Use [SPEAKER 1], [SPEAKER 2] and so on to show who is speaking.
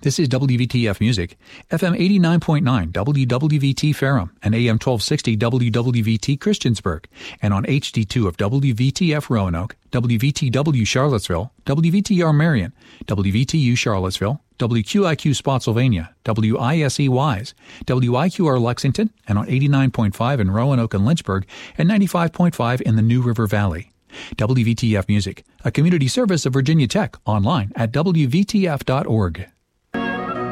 [SPEAKER 1] This is WVTF Music, FM 89.9 WWVT Ferrum and AM 1260 WWVT Christiansburg, and on HD2 of WVTF Roanoke, WVTW Charlottesville, WVTR Marion, WVTU Charlottesville, WQIQ Spotsylvania, WISE Wise, WIQR Lexington, and on 89.5 in Roanoke and Lynchburg, and 95.5 in the New River Valley. WVTF Music, a community service of Virginia Tech, online at WVTF.org.